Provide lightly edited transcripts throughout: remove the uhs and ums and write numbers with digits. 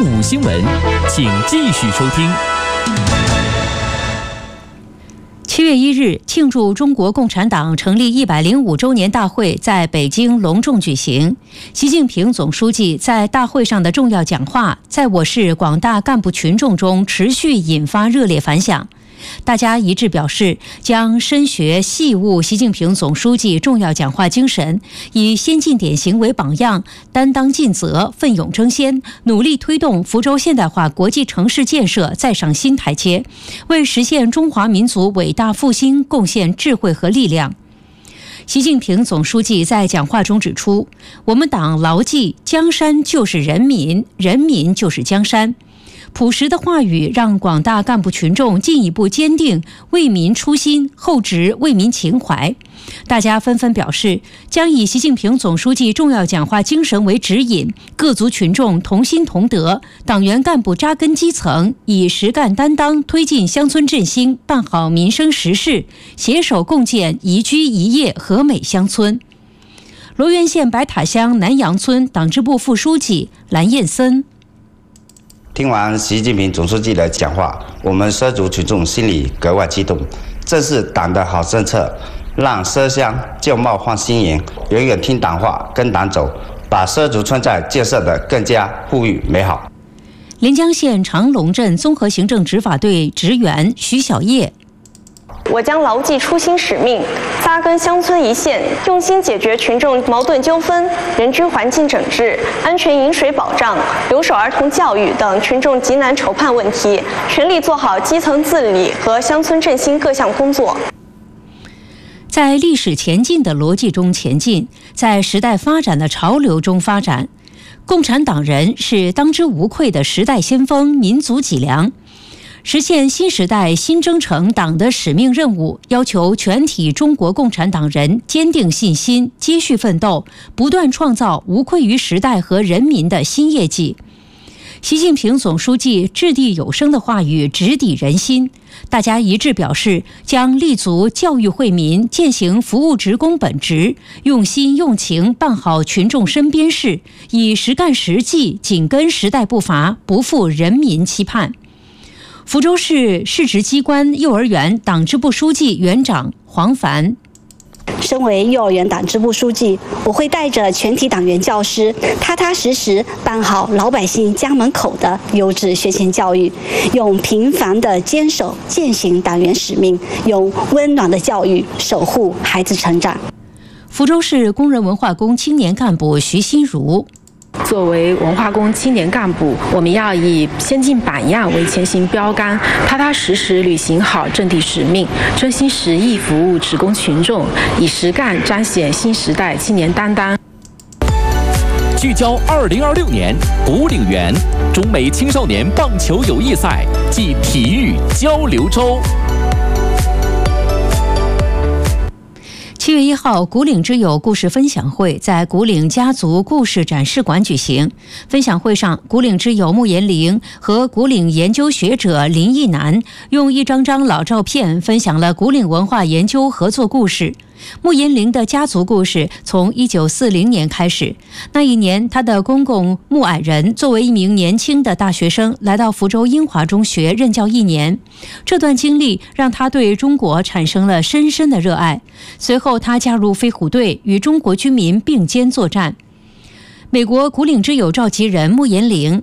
午新闻，请继续收听。7月1日，庆祝中国共产党成立105周年大会在北京隆重举行。习近平总书记在大会上的重要讲话，在我市广大干部群众中持续引发热烈反响。大家一致表示，将深学细悟习近平总书记重要讲话精神，以先进典型为榜样，担当尽责，奋勇争先，努力推动福州现代化国际城市建设再上新台阶，为实现中华民族伟大复兴贡献智慧和力量。习近平总书记在讲话中指出，我们党牢记江山就是人民，人民就是江山。朴实的话语让广大干部群众进一步坚定为民初心，厚植为民情怀。大家纷纷表示，将以习近平总书记重要讲话精神为指引，各族群众同心同德，党员干部扎根基层，以实干担当推进乡村振兴，办好民生实事，携手共建宜居宜业和美乡村。罗源县白塔乡南阳村党支部副书记蓝燕森， 听完习近平总书记的讲话，我们畲族群众心里格外激动。这是党的好政策，让畲乡旧貌换新颜，永远听党话，跟党走，把畲族村寨建设得更加富裕美好。 临江县长龙镇综合行政执法队职员徐小叶， 我将牢记初心使命，扎根乡村一线，用心解决群众矛盾纠纷、人居环境整治、安全饮水保障、留守儿童教育等群众急难愁盼问题，全力做好基层治理和乡村振兴各项工作。 在历史前进的逻辑中前进，在时代发展的潮流中发展。共产党人是当之无愧的时代先锋、民族脊梁。实现新时代新征程党的使命任务，要求全体中国共产党人坚定信心，接续奋斗，不断创造无愧于时代和人民的新业绩。习近平总书记掷地有声的话语直抵人心，大家一致表示，将立足教育惠民，践行服务职工本职，用心用情办好群众身边事，以实干实际紧跟时代步伐，不负人民期盼。福州市市直机关幼儿园党支部书记园长黄凡， 身为幼儿园党支部书记，我会带着全体党员教师，踏踏实实办好老百姓家门口的优质学前教育，用平凡的坚守践行党员使命，用温暖的教育守护孩子成长。 福州市工人文化宫青年干部徐新如， 作为文化宫青年干部，我们要以先进榜样为前行标杆，踏踏实实履行好政地使命，真心实意服务职工群众，以实干彰显新时代青年担当。 聚焦2026年古岭园中美青少年棒球友谊赛暨体育交流周。7月1号，古岭之友故事分享会在古岭家族故事展示馆举行。分享会上，古岭之友穆延龄和古岭研究学者林义南用一张张老照片分享了古岭文化研究合作故事。穆延龄的家族故事从1940年开始，那一年他的公公穆矮人作为一名年轻的大学生来到福州英华中学任教1年，这段经历让他对中国产生了深深的热爱。随后他加入飞虎队，与中国军民并肩作战。美国古岭之友召集人穆延龄，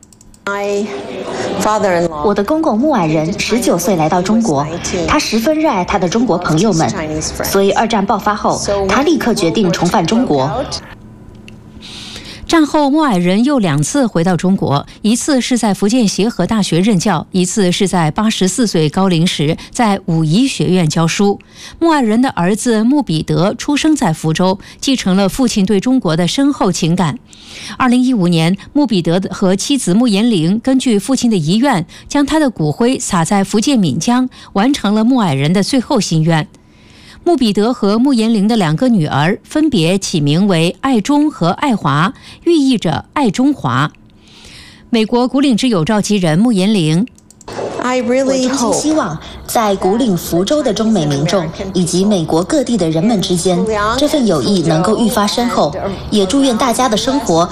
我的公公穆矮人19岁来到中国，他十分热爱他的中国朋友们，所以二战爆发后，他立刻决定重返中国。 战后，穆矮人又2次回到中国，一次是在福建协和大学任教，一次是在84岁高龄时在武夷学院教书。穆矮人的儿子穆彼得出生在福州，继承了父亲对中国的深厚情感。2015年，穆彼得和妻子穆延龄根据父亲的遗愿，将他的骨灰撒在福建闽江，完成了穆矮人的最后心愿。穆彼得和穆延龄的2个女儿分别起名为爱中和爱华，寓意着爱中华。美国古岭之友召集人穆延龄， 我真心希望在古岭福州的中美民众以及美国各地的人们之间，这份友谊能够愈发深厚，也祝愿大家的生活